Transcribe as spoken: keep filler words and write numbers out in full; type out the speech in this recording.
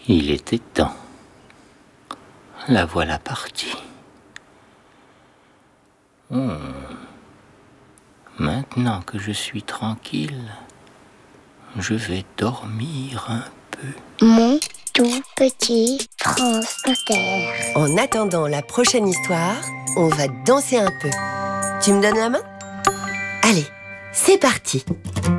Il était temps. La voilà partie. Oh. Maintenant que je suis tranquille, je vais dormir un peu. Mon tout petit France Inter. En attendant la prochaine histoire, on va danser un peu. Tu me donnes la main ? Allez, c'est parti.